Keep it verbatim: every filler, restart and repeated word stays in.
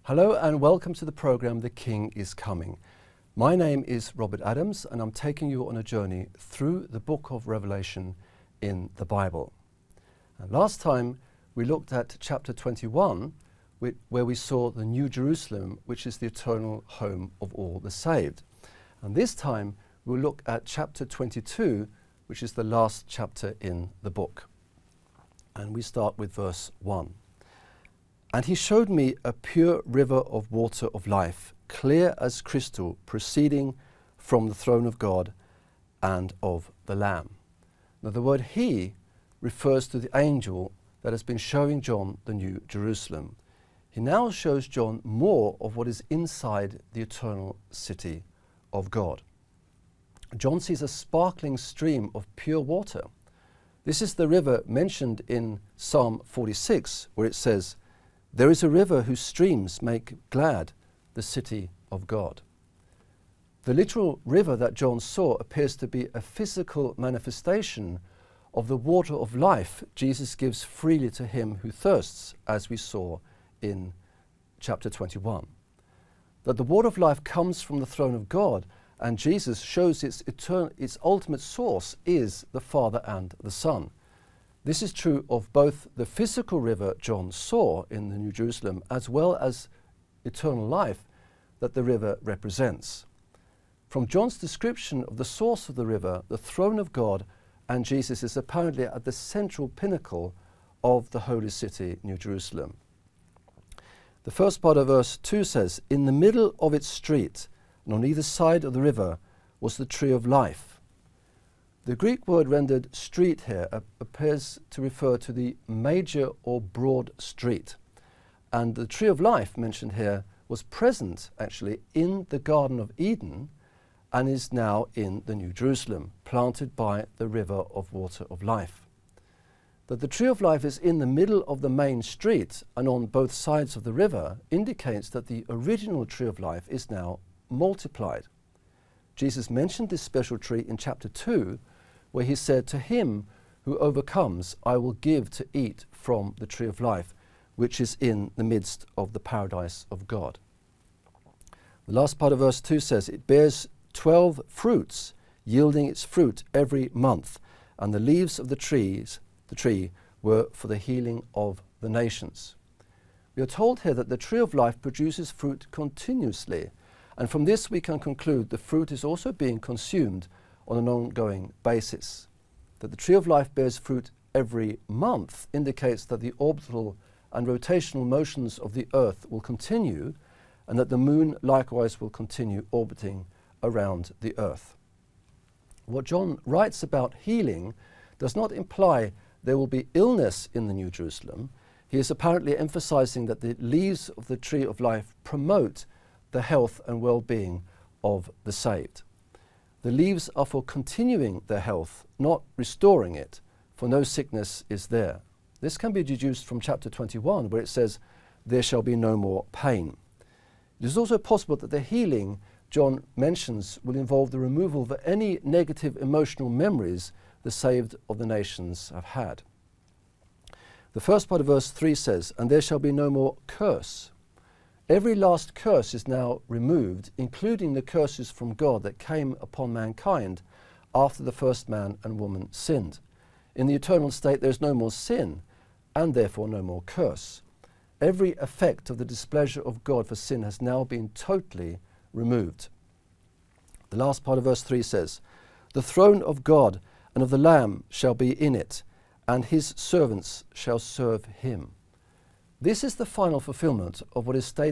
Hello and welcome to the program The King is Coming. My name is Robert Adams and I'm taking you on a journey through the book of Revelation in the Bible. And last time we looked at chapter twenty-one, where we saw the New Jerusalem, which is the eternal home of all the saved. And this time we'll look at chapter twenty-two, which is the last chapter in the book. And we start with verse one. And he showed me a pure river of water of life, clear as crystal, proceeding from the throne of God and of the Lamb. Now the word he refers to the angel that has been showing John the New Jerusalem. He now shows John more of what is inside the eternal city of God. John sees a sparkling stream of pure water. This is the river mentioned in Psalm forty-six, where it says, "There is a river whose streams make glad the city of God." The literal river that John saw appears to be a physical manifestation of the water of life Jesus gives freely to him who thirsts, as we saw in chapter twenty-one. That the water of life comes from the throne of God, and Jesus shows its, etern- its ultimate source is the Father and the Son. This is true of both the physical river John saw in the New Jerusalem, as well as eternal life that the river represents. From John's description of the source of the river, the throne of God and Jesus is apparently at the central pinnacle of the holy city, New Jerusalem. The first part of verse two says, "In the middle of its street, and on either side of the river, was the tree of life." The Greek word rendered street here ap- appears to refer to the major or broad street. And the tree of life mentioned here was present actually in the Garden of Eden and is now in the New Jerusalem, planted by the river of water of life. That the tree of life is in the middle of the main street and on both sides of the river indicates that the original tree of life is now multiplied. Jesus mentioned this special tree in chapter two, where he said, "To him who overcomes, I will give to eat from the tree of life, which is in the midst of the paradise of God." The last part of verse two says, "It bears twelve fruits, yielding its fruit every month, and the leaves of the trees, the tree, were for the healing of the nations." We are told here that the tree of life produces fruit continuously, and from this we can conclude the fruit is also being consumed on an ongoing basis. That the tree of life bears fruit every month indicates that the orbital and rotational motions of the earth will continue, and that the moon likewise will continue orbiting around the earth. What John writes about healing does not imply there will be illness in the New Jerusalem. He is apparently emphasizing that the leaves of the tree of life promote the health and well-being of the saved. The leaves are for continuing their health, not restoring it, for no sickness is there. This can be deduced from chapter twenty-one, where it says, "There shall be no more pain." It is also possible that the healing John mentions will involve the removal of any negative emotional memories the saved of the nations have had. The first part of verse three says, "And there shall be no more curse." Every last curse is now removed, including the curses from God that came upon mankind after the first man and woman sinned. In the eternal state there is no more sin, and therefore no more curse. Every effect of the displeasure of God for sin has now been totally removed. The last part of verse three says, "The throne of God and of the Lamb shall be in it, and his servants shall serve him." This is the final fulfillment of what is stated